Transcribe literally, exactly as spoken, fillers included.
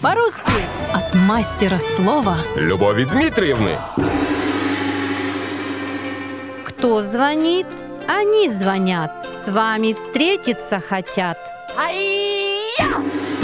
По-русски от мастера слова Любови Дмитриевны. Кто звонит? Они звонят. С вами встретиться хотят.